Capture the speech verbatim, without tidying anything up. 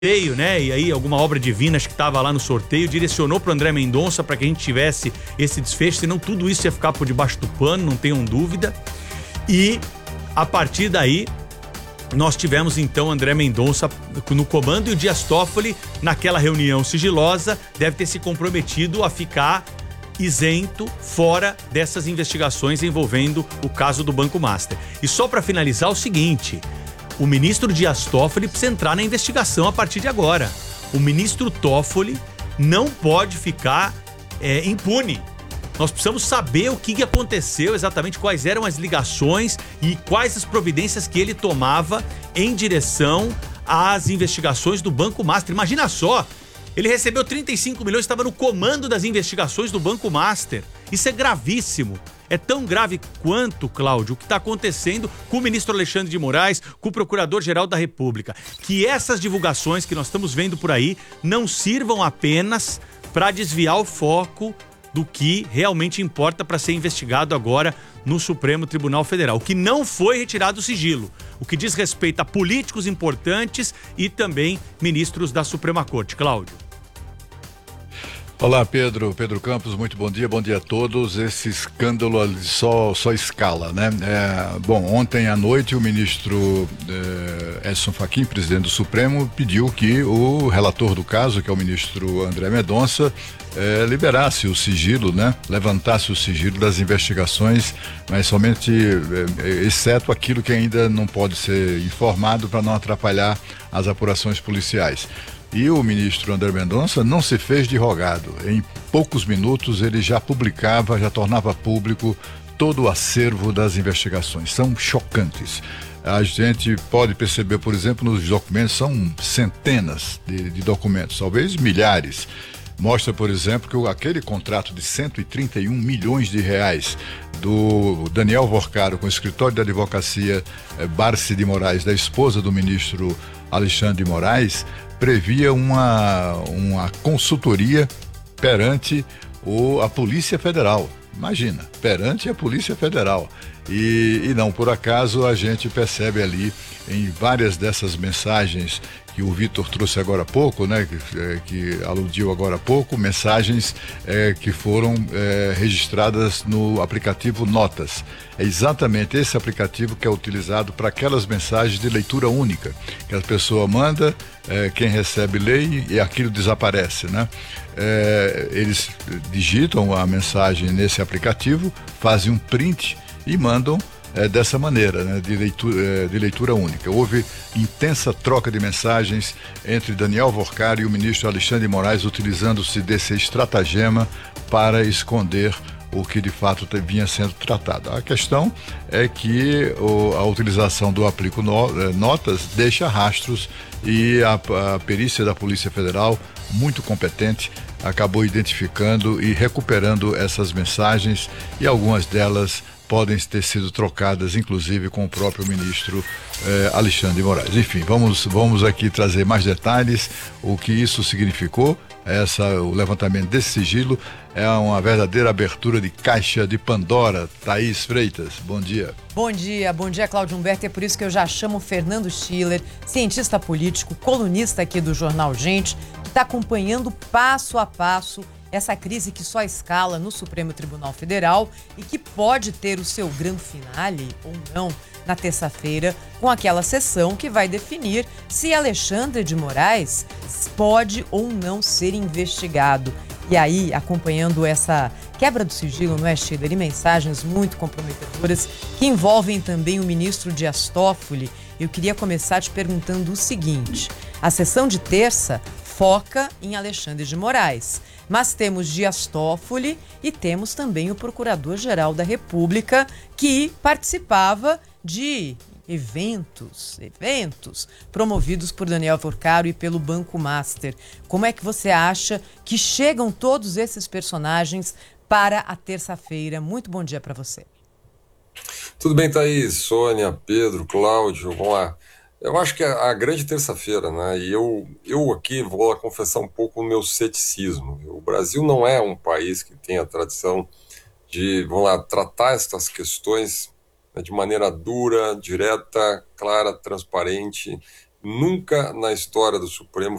sorteio, né? E aí alguma obra divina, acho que estava lá no sorteio, direcionou para o André Mendonça para que a gente tivesse esse desfecho, senão tudo isso ia ficar por debaixo do pano, não tenham dúvida. E a partir daí nós tivemos então André Mendonça no comando e o Dias Toffoli, naquela reunião sigilosa, deve ter se comprometido a ficar isento, fora dessas investigações envolvendo o caso do Banco Master. E só para finalizar o seguinte, o ministro Dias Toffoli precisa entrar na investigação a partir de agora. O ministro Toffoli não pode ficar é, impune. Nós precisamos saber o que aconteceu, exatamente quais eram as ligações e quais as providências que ele tomava em direção às investigações do Banco Master. Imagina só, ele recebeu trinta e cinco milhões, estava no comando das investigações do Banco Master. Isso é gravíssimo. É tão grave quanto, Cláudio, o que está acontecendo com o ministro Alexandre de Moraes, com o Procurador-Geral da República. Que essas divulgações que nós estamos vendo por aí não sirvam apenas para desviar o foco do que realmente importa para ser investigado agora no Supremo Tribunal Federal. O que não foi retirado o sigilo, o que diz respeito a políticos importantes e também ministros da Suprema Corte. Cláudio. Olá, Pedro, Pedro Campos, muito bom dia, bom dia a todos. Esse escândalo ali só, só escala, né? É, bom, ontem à noite o ministro é, Edson Fachin, presidente do Supremo, pediu que o relator do caso, que é o ministro André Mendonça, é, liberasse o sigilo, né? Levantasse o sigilo das investigações, mas somente, é, exceto aquilo que ainda não pode ser informado para não atrapalhar as apurações policiais. E o ministro André Mendonça não se fez de rogado. Em poucos minutos ele já publicava, já tornava público todo o acervo das investigações. São chocantes. A gente pode perceber, por exemplo, nos documentos, são centenas de, de documentos, talvez milhares. Mostra, por exemplo, que aquele contrato de cento e trinta e um milhões de reais do Daniel Vorcaro com o escritório de advocacia eh, Barce de Moraes, da esposa do ministro Alexandre de Moraes, previa uma, uma consultoria perante o, a Polícia Federal. Imagina, perante a Polícia Federal. E, e não por acaso a gente percebe ali em várias dessas mensagens que o Vitor trouxe agora há pouco, né, que, que aludiu agora há pouco, mensagens é, que foram é, registradas no aplicativo Notas. É exatamente esse aplicativo que é utilizado para aquelas mensagens de leitura única, que a pessoa manda, é, quem recebe lê e aquilo desaparece, né? É, eles digitam a mensagem nesse aplicativo, fazem um print e mandam É, dessa maneira, né, de, leitura, é, de leitura única. Houve intensa troca de mensagens entre Daniel Vorcaro e o ministro Alexandre de Moraes, utilizando-se desse estratagema para esconder o que de fato vinha sendo tratado. A questão é que o, a utilização do aplico no, é, Notas deixa rastros e a, a perícia da Polícia Federal, muito competente, acabou identificando e recuperando essas mensagens e algumas delas podem ter sido trocadas, inclusive, com o próprio ministro eh, Alexandre de Moraes. Enfim, vamos, vamos aqui trazer mais detalhes, o que isso significou. Essa, o levantamento desse sigilo é uma verdadeira abertura de caixa de Pandora. Thaís Freitas, bom dia. Bom dia, bom dia, Cláudio Humberto. É por isso que eu já chamo o Fernando Schiller, cientista político, colunista aqui do Jornal Gente, que está acompanhando passo a passo essa crise que só escala no Supremo Tribunal Federal e que pode ter o seu grande finale, ou não, na terça-feira, com aquela sessão que vai definir se Alexandre de Moraes pode ou não ser investigado. E aí, acompanhando essa quebra do sigilo, não é, Schiller? E mensagens muito comprometedoras que envolvem também o ministro Dias Toffoli, eu queria começar te perguntando o seguinte: a sessão de terça foca em Alexandre de Moraes, mas temos Dias Toffoli e temos também o Procurador-Geral da República, que participava de eventos, eventos promovidos por Daniel Vorcaro e pelo Banco Master. Como é que você acha que chegam todos esses personagens para a terça-feira? Muito bom dia para você. Tudo bem, Thaís, Sônia, Pedro, Cláudio, vamos lá. Eu acho que a, a grande terça-feira, né, e eu, eu aqui vou confessar um pouco o meu ceticismo. O Brasil não é um país que tem a tradição de, vamos lá, tratar essas questões, né, de maneira dura, direta, clara, transparente Nunca na história do Supremo